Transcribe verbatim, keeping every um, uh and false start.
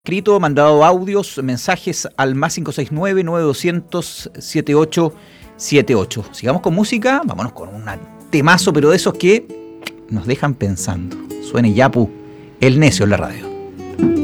Escrito, mandado audios, mensajes al más cinco seis nueve, nueve dos cero cero, siete ocho siete ocho. Sigamos con música, vámonos con un temazo, pero de esos que nos dejan pensando. Suene Yapu, El Necio en la radio.